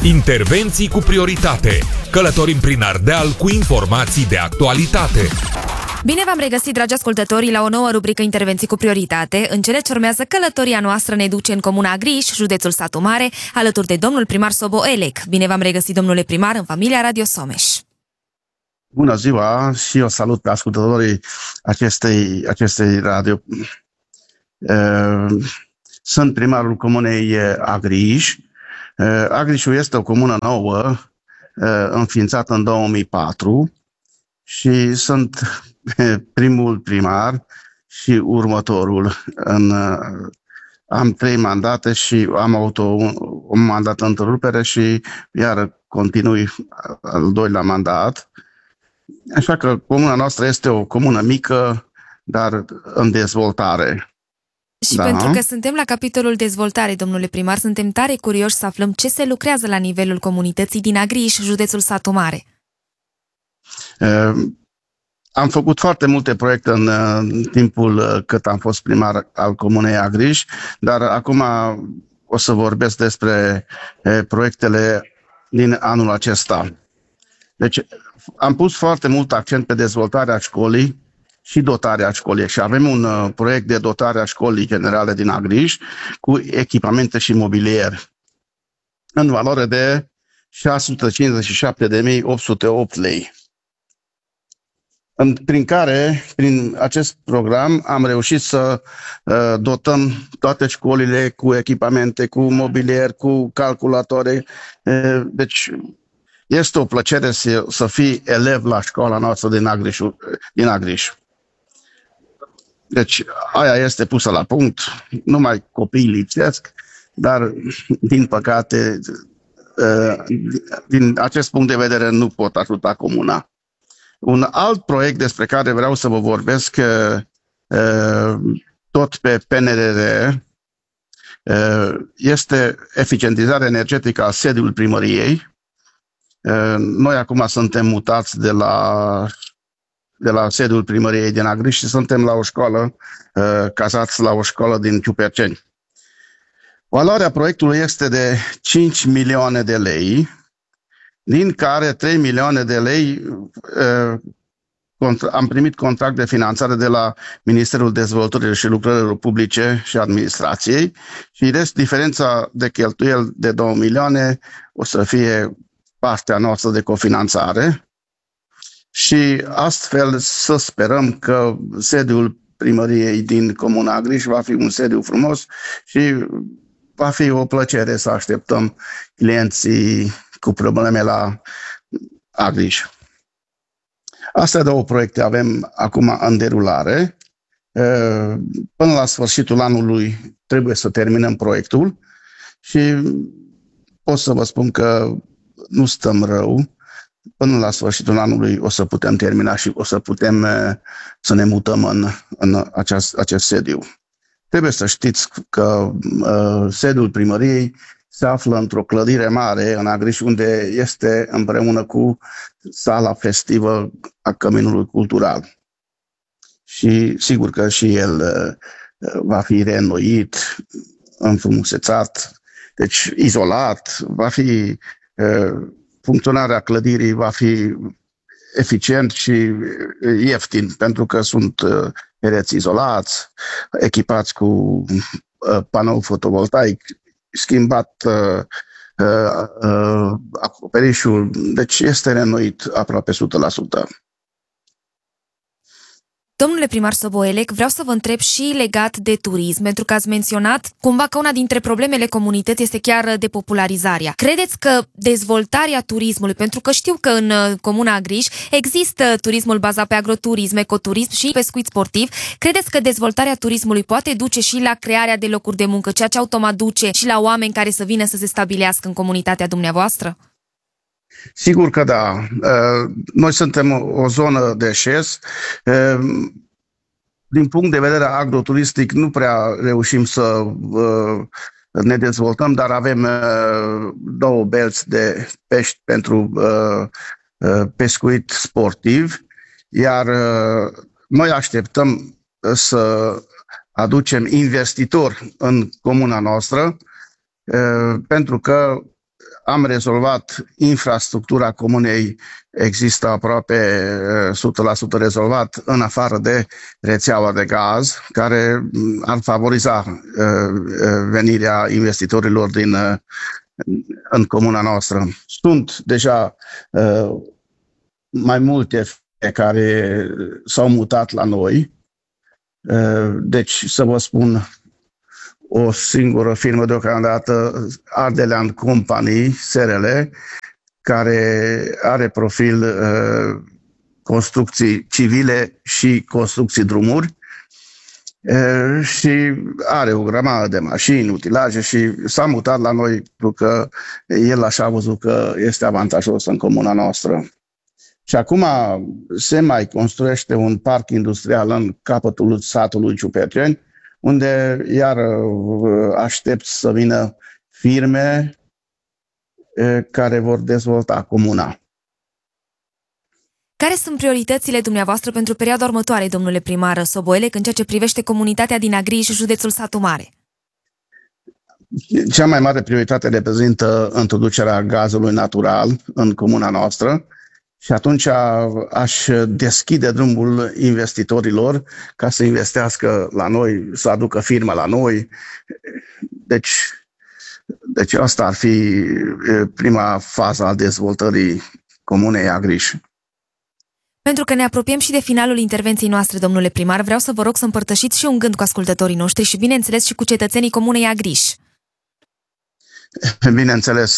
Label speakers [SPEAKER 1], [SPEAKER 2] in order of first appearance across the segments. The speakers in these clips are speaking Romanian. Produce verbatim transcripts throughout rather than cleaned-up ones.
[SPEAKER 1] Intervenții cu prioritate. Călătorim prin Ardeal cu informații de actualitate.
[SPEAKER 2] Bine v-am regăsit, dragi ascultători, la o nouă rubrică Intervenții cu prioritate. În cele ce urmează, călătoria noastră ne duce în comuna Griș, județul Satu Mare, alături de domnul primar Sobo Elec. Bine v-am regăsit, domnule primar, în familia Radio Someș.
[SPEAKER 3] Bună ziua și eu salut pe ascultătorii acestei, acestei radio. Sunt primarul comunei Agriș. Agrișul este o comună nouă, înființată în două mii patru și sunt primul primar și următorul. În, am trei mandate și am avut un mandat în întrerupere și iar continui al doilea mandat. Așa că comuna noastră este o comună mică, dar în dezvoltare.
[SPEAKER 2] Și da. Pentru că suntem la capitolul dezvoltare, domnule primar, suntem tare curioși să aflăm ce se lucrează la nivelul comunității din Agriș, județul Satu Mare.
[SPEAKER 3] Uh, am făcut foarte multe proiecte în uh, timpul cât am fost primar al comunei Agriș, dar acum o să vorbesc despre uh, proiectele din anul acesta. Deci am pus foarte mult accent pe dezvoltarea școlii și dotarea școlii. Și avem un uh, proiect de dotare a școlii generale din Agriș cu echipamente și mobilier în valoare de șase sute cincizeci și șapte de mii opt sute opt lei. În, prin care, prin acest program, am reușit să uh, dotăm toate școlile cu echipamente, cu mobilier, cu calculatoare. Uh, deci este o plăcere să, să fii elev la școala noastră din Agriș. Din Agriș. Deci aia este pusă la punct, numai copiii lipsesc, dar din păcate, din acest punct de vedere nu pot ajuta comuna. Un alt proiect despre care vreau să vă vorbesc, tot pe P N R R, este eficientizarea energetică a sediului primăriei. Noi acum suntem mutați de la de la sediul primăriei din Agriș și suntem la o școală, uh, cazați la o școală din Ciuperceni. Valoarea proiectului este de cinci milioane de lei, din care trei milioane de lei uh, contra, am primit contract de finanțare de la Ministerul Dezvoltării și Lucrărilor Publice și Administrației și rest, diferența de cheltuieli de două milioane o să fie partea noastră de cofinanțare. Și astfel să sperăm că sediul primăriei din comuna Agriș va fi un sediu frumos și va fi o plăcere să așteptăm clienții cu probleme la Agriș. Astea două proiecte avem acum în derulare. Până la sfârșitul anului trebuie să terminăm proiectul și pot să vă spun că nu stăm rău. Până la sfârșitul anului o să putem termina și o să putem să ne mutăm în, în acest, acest sediu. Trebuie să știți că uh, sediul primăriei se află într-o clădire mare în Agriș, unde este împreună cu sala festivă a Căminului Cultural. Și sigur că și el uh, va fi reînnoit, înfrumusețat, deci izolat, va fi... Uh, funcționarea clădirii va fi eficient și ieftin, pentru că sunt pereți izolați, echipați cu panou fotovoltaic, schimbat acoperișul, deci este reînnoit aproape o sută la sută.
[SPEAKER 2] Domnule primar Sobo Elec, vreau să vă întreb și legat de turism, pentru că ați menționat cumva că una dintre problemele comunității este chiar depopularizarea. Credeți că dezvoltarea turismului, pentru că știu că în comuna Agriș există turismul bazat pe agroturism, ecoturism și pescuit sportiv, credeți că dezvoltarea turismului poate duce și la crearea de locuri de muncă, ceea ce automat duce și la oameni care să vină să se stabilească în comunitatea dumneavoastră?
[SPEAKER 3] Sigur că da. Noi suntem o zonă de șes. Din punct de vedere agroturistic nu prea reușim să ne dezvoltăm, dar avem două belți de pești pentru pescuit sportiv, iar noi așteptăm să aducem investitori în comuna noastră, pentru că am rezolvat infrastructura comunei, există aproape o sută la sută rezolvat, în afară de rețeaua de gaz, care ar favoriza venirea investitorilor din, în comuna noastră. Sunt deja mai multe care s-au mutat la noi, deci să vă spun o singură firmă deocamdată, Ardelean Company, S R L, care are profil uh, construcții civile și construcții drumuri uh, și are o grămadă de mașini, utilaje și s-a mutat la noi pentru că el așa a văzut că este avantajos în comuna noastră. Și acum se mai construiește un parc industrial în capătul satului Ciuperceni, unde iar aștept să vină firme care vor dezvolta comuna.
[SPEAKER 2] Care sunt prioritățile dumneavoastră pentru perioada următoare, domnule primar Soboelec, în ceea ce privește comunitatea din Agriș, județul Satu Mare?
[SPEAKER 3] Cea mai mare prioritate reprezintă introducerea gazului natural în comuna noastră. Și atunci aș deschide drumul investitorilor ca să investească la noi, să aducă firma la noi. Deci, deci asta ar fi prima fază a dezvoltării comunei Agriș.
[SPEAKER 2] Pentru că ne apropiem și de finalul intervenției noastre, domnule primar, vreau să vă rog să împărtășiți și un gând cu ascultătorii noștri și, bineînțeles, și cu cetățenii comunei Agriș.
[SPEAKER 3] Bineînțeles,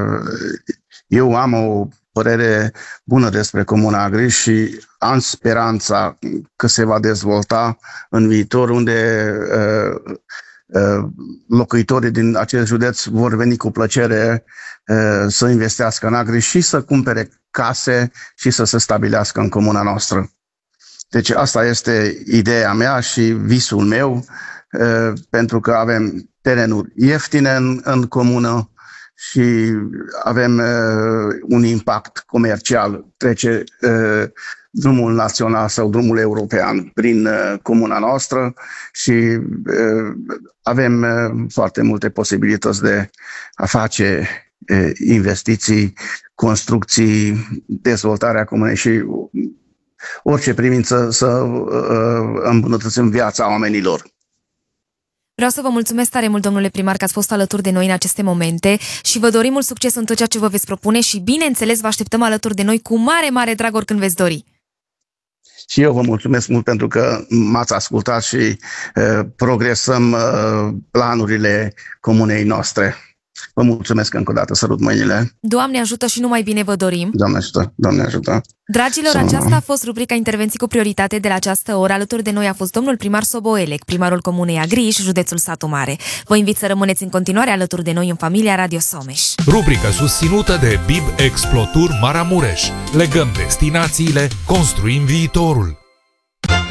[SPEAKER 3] eu am o părere bună despre comuna Agriș și am speranța că se va dezvolta în viitor, unde uh, uh, locuitorii din acest județ vor veni cu plăcere uh, să investească în Agriș și să cumpere case și să se stabilească în comuna noastră. Deci asta este ideea mea și visul meu, uh, pentru că avem terenuri ieftine în, în comună, și avem uh, un impact comercial, trece uh, drumul național sau drumul european prin uh, comuna noastră și uh, avem uh, foarte multe posibilități de a face uh, investiții, construcții, dezvoltarea comunei și orice privință să uh, îmbunătățim viața oamenilor.
[SPEAKER 2] Vreau să vă mulțumesc tare mult, domnule primar, că ați fost alături de noi în aceste momente și vă dorim mult succes în tot ceea ce vă veți propune și, bineînțeles, vă așteptăm alături de noi cu mare, mare drag oricând veți dori.
[SPEAKER 3] Și eu vă mulțumesc mult pentru că m-ați ascultat și uh, progresăm uh, planurile comunei noastre. Vă mulțumesc încă o dată, sărut mâinile.
[SPEAKER 2] Doamne ajută și numai bine vă dorim.
[SPEAKER 3] Doamne ajută, Doamne ajută.
[SPEAKER 2] Dragilor, aceasta a fost rubrica Intervenții cu prioritate de la această oră. Alături de noi a fost domnul primar Soboelec, primarul comunei Agriș, județul Satu Mare. Vă invit să rămâneți în continuare alături de noi în familia Radio Someș.
[SPEAKER 1] Rubrică susținută de B I B Explotur Maramureș. Legăm destinațiile, construim viitorul.